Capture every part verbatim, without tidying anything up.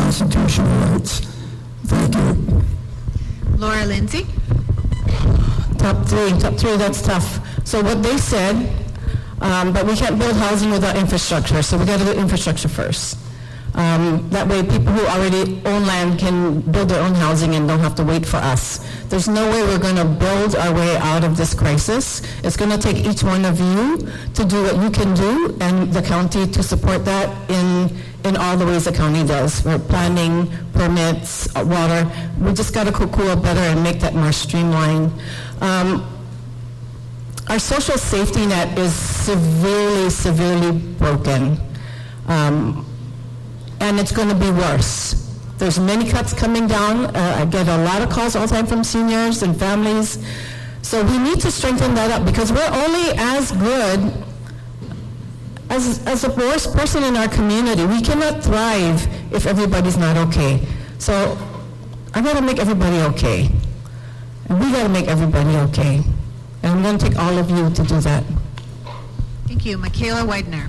constitutional rights. Thank you. Laura Lindsay. Top three, top three, that's tough. So what they said, um, but we can't build housing without infrastructure, so we got to do infrastructure first. Um, that way people who already own land can build their own housing and don't have to wait for us. There's no way we're going to build our way out of this crisis. It's going to take each one of you to do what you can do and the county to support that in in all the ways the county does. For planning, permits, uh, water. We just got to cool better and make that more streamlined. Um, our social safety net is severely, severely broken. Um, and it's going to be worse. There's many cuts coming down. Uh, I get a lot of calls all the time from seniors and families. So we need to strengthen that up because we're only as good as, as the worst person in our community. We cannot thrive if everybody's not okay. So I got to make everybody okay. And we got to make everybody okay. And I'm going to take all of you to do that. Thank you. Michaela Widener.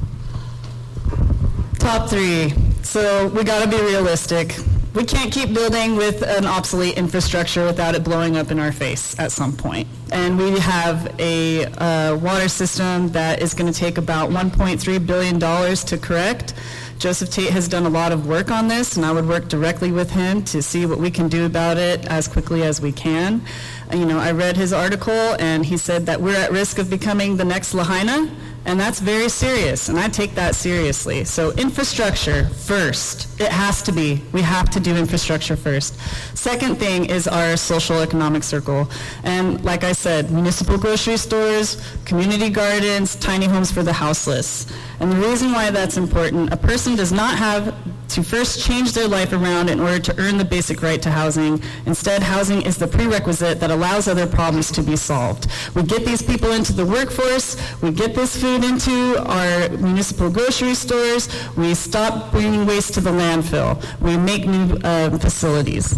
Top three. So we got to be realistic. We can't keep building with an obsolete infrastructure without it blowing up in our face at some point. And we have a uh, water system that is going to take about one point three billion dollars to correct. Joseph Tate has done a lot of work on this, and I would work directly with him to see what we can do about it as quickly as we can. Uh, you know, I read his article, and he said that we're at risk of becoming the next Lahaina, and that's very serious, and I take that seriously. So infrastructure first. It has to be. We have to do infrastructure first. Second thing is our social economic circle. And like I said, municipal grocery stores, community gardens, tiny homes for the houseless. And the reason why that's important, a person does not have to first change their life around in order to earn the basic right to housing. Instead, housing is the prerequisite that allows other problems to be solved. We get these people into the workforce, we get this food into our municipal grocery stores, we stop bringing waste to the landfill, we make new uh, facilities.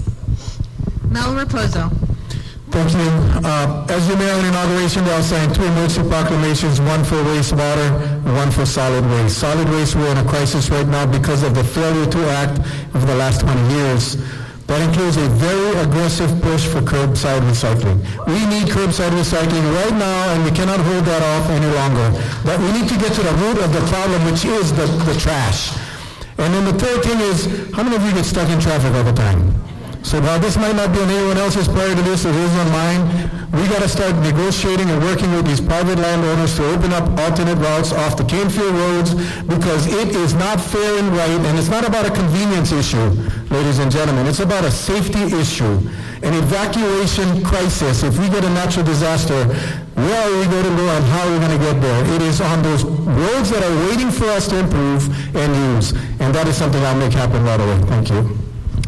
Mel Raposo. Thank you. Uh, as you know, in inauguration, I signed two emergency proclamations, one for wastewater and one for solid waste. Solid waste, we're in a crisis right now because of the failure to act over the last twenty years. That includes a very aggressive push for curbside recycling. We need curbside recycling right now, and we cannot hold that off any longer. But we need to get to the root of the problem, which is the, the trash. And then the third thing is, how many of you get stuck in traffic all the time? So while this might not be on anyone else's priority list, it is on mine. We got to start negotiating and working with these private landowners to open up alternate routes off the Canefield roads because it is not fair and right, and it's not about a convenience issue, ladies and gentlemen. It's about a safety issue, an evacuation crisis. If we get a natural disaster, where are we going to go and how are we going to get there? It is on those roads that are waiting for us to improve and use, and that is something I'll make happen right away. Thank you.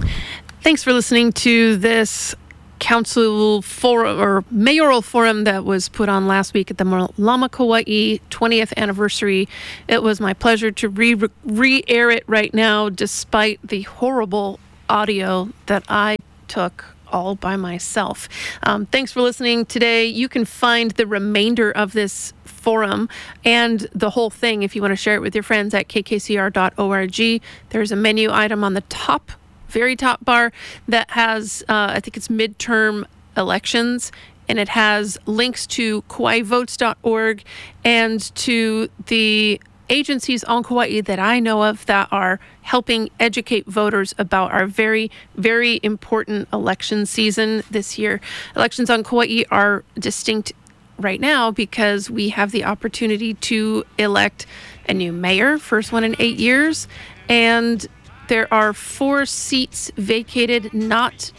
Thanks for listening to this council forum or mayoral forum that was put on last week at the Malama Kauai twentieth anniversary. It was my pleasure to re- re-air it right now, despite the horrible audio that I took all by myself. Um, thanks for listening today. You can find the remainder of this forum and the whole thing, if you want to share it with your friends, at k k c r dot org. There's a menu item on the top very top bar that has, uh, I think it's midterm elections, and it has links to kauai votes dot org and to the agencies on Kauai that I know of that are helping educate voters about our very, very important election season this year. Elections on Kauai are distinct right now because we have the opportunity to elect a new mayor, first one in eight years, and there are four seats vacated, not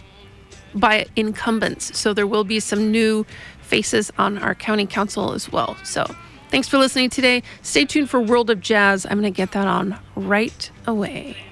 by incumbents. So there will be some new faces on our county council as well. So thanks for listening today. Stay tuned for World of Jazz. I'm going to get that on right away.